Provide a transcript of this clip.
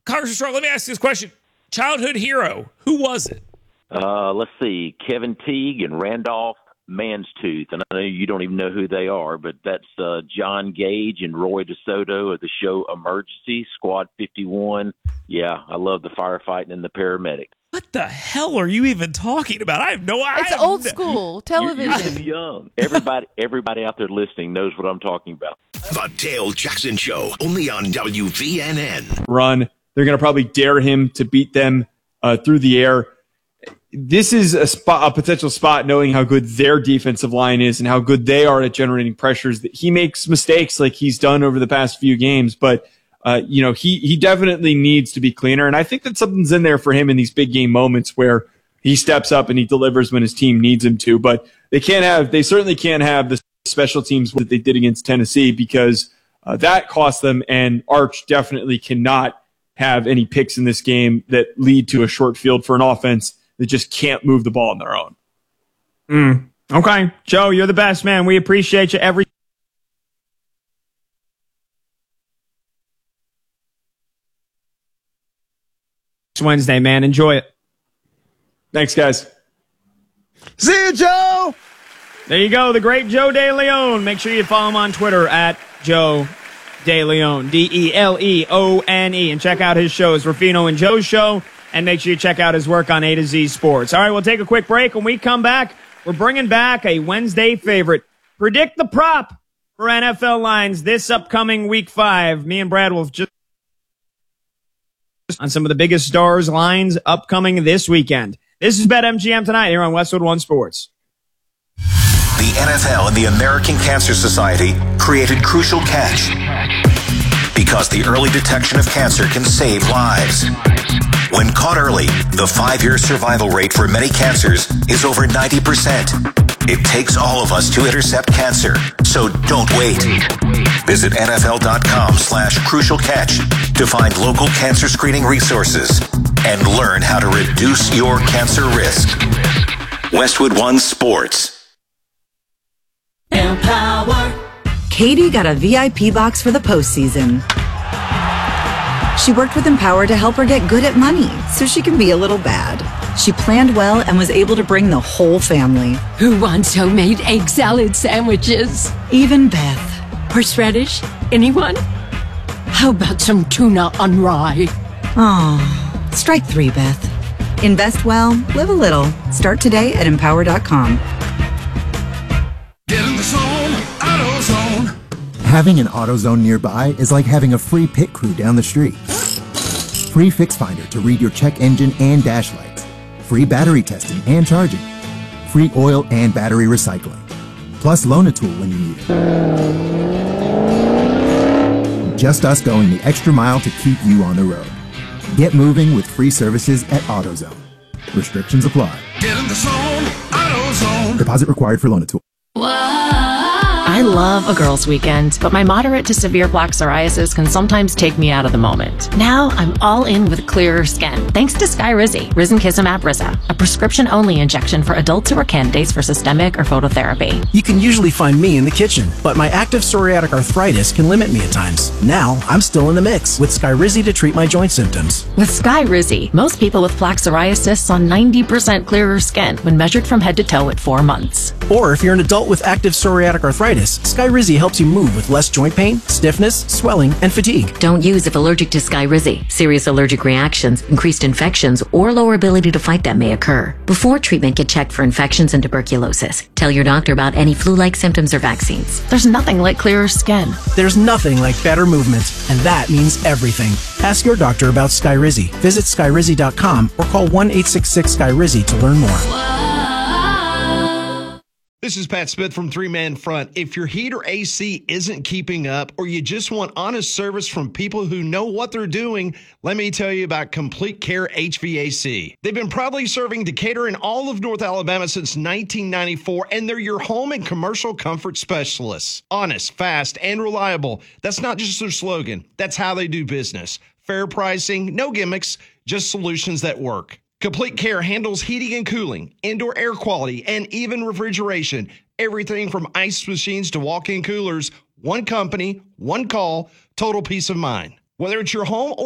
Congressman Strong, let me ask you this question. Childhood hero, who was it? Let's see, Kevin Teague and Randolph Manstooth. And I know you don't even know who they are, but that's John Gage and Roy DeSoto of the show Emergency, Squad 51. Yeah, I love the firefighting and the paramedic. What the hell are you even talking about? I have no idea. It's old school television. You're too young. Everybody out there listening knows what I'm talking about. The Dale Jackson Show, only on WVNN. Run. They're going to probably dare him to beat them through the air. This is a potential spot, knowing how good their defensive line is and how good they are at generating pressures, that he makes mistakes like he's done over the past few games. But, he definitely needs to be cleaner. And I think that something's in there for him in these big game moments where he steps up and he delivers when his team needs him to. But they certainly can't have the special teams that they did against Tennessee, because that cost them. And Arch definitely cannot have any picks in this game that lead to a short field for an offense that just can't move the ball on their own. Okay. Joe, you're the best, man. We appreciate you every Wednesday, man. Enjoy it. Thanks, guys. See you, Joe. There you go. The great Joe DeLeon. Make sure you follow him on Twitter at Joe DeLeon, DeLeone. And check out his shows, Ruffino and Joe's show. And make sure you check out his work on A to Z Sports. All right, we'll take a quick break. When we come back, we're bringing back a Wednesday favorite. Predict the prop for NFL lines this upcoming Week 5. Me and Brad will just on some of the biggest stars lines upcoming this weekend. This is BetMGM tonight here on Westwood One Sports. The NFL and the American Cancer Society created Crucial Catch because the early detection of cancer can save lives. When caught early, the 5-year survival rate for many cancers is over 90%. It takes all of us to intercept cancer, so don't wait. Visit NFL.com/Crucial Catch to find local cancer screening resources and learn how to reduce your cancer risk. Westwood One Sports. Empower. Katie got a VIP box for the postseason. She worked with Empower to help her get good at money so she can be a little bad. She planned well and was able to bring the whole family. Who wants homemade egg salad sandwiches? Even Beth. Horseradish? Anyone? How about some tuna on rye? Oh, strike 3, Beth. Invest well, live a little. Start today at Empower.com. Get in the zone, AutoZone. Having an AutoZone nearby is like having a free pit crew down the street. Free Fix Finder to read your check engine and dash lights. Free battery testing and charging. Free oil and battery recycling. Plus loan a tool when you need it. Just us going the extra mile to keep you on the road. Get moving with free services at AutoZone. Restrictions apply. Get in the zone, AutoZone. Deposit required for loan a tool. I love a girls' weekend, but my moderate to severe plaque psoriasis can sometimes take me out of the moment. Now I'm all in with clearer skin, thanks to Skyrizi, Risankizumab Riza, a prescription-only injection for adults who are candidates for systemic or phototherapy. You can usually find me in the kitchen, but my active psoriatic arthritis can limit me at times. Now I'm still in the mix with Skyrizi to treat my joint symptoms. With Skyrizi, most people with plaque psoriasis saw 90% clearer skin when measured from head to toe at 4 months. Or if you're an adult with active psoriatic arthritis, Skyrizi helps you move with less joint pain, stiffness, swelling, and fatigue. Don't use if allergic to Skyrizi. Serious allergic reactions, increased infections, or lower ability to fight them may occur. Before treatment, get checked for infections and tuberculosis. Tell your doctor about any flu-like symptoms or vaccines. There's nothing like clearer skin. There's nothing like better movement, and that means everything. Ask your doctor about Skyrizi. Visit Skyrizi.com or call 1-866-SKYRIZI to learn more. This is Pat Smith from Three Man Front. If your heat or AC isn't keeping up, or you just want honest service from people who know what they're doing, let me tell you about Complete Care HVAC. They've been proudly serving Decatur and all of North Alabama since 1994, and they're your home and commercial comfort specialists. Honest, fast, and reliable. That's not just their slogan. That's how they do business. Fair pricing, no gimmicks, just solutions that work. Complete Care handles heating and cooling, indoor air quality, and even refrigeration. Everything from ice machines to walk-in coolers. One company, one call, total peace of mind. Whether it's your home or